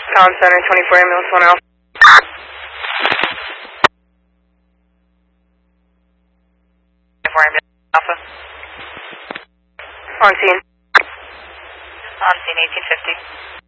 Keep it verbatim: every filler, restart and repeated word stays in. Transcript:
Town Center, twenty-four ambulance, one Alpha. twenty-four ambulance, Alpha. On scene. On scene, eighteen fifty.